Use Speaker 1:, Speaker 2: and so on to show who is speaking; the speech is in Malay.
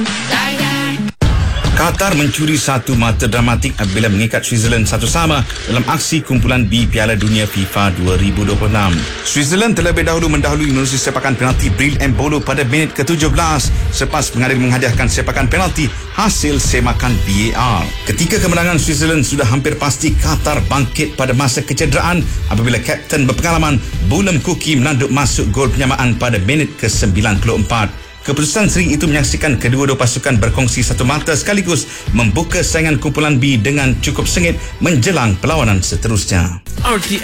Speaker 1: Qatar mencuri satu mata dramatik apabila mengikat Switzerland satu sama dalam aksi kumpulan B Piala Dunia FIFA 2026. Switzerland terlebih dahulu mendahului menerusi sepakan penalti Bril Embolo pada minit ke-17 selepas pengadil menghadiahkan sepakan penalti hasil semakan VAR. Ketika kemenangan Switzerland sudah hampir pasti, Qatar bangkit pada masa kecederaan apabila kapten berpengalaman Bulem Kuki menanduk masuk gol penyamaan pada minit ke-94. Keputusan seri itu menyaksikan kedua-dua pasukan berkongsi satu mata sekaligus membuka saingan kumpulan B dengan cukup sengit menjelang perlawanan seterusnya.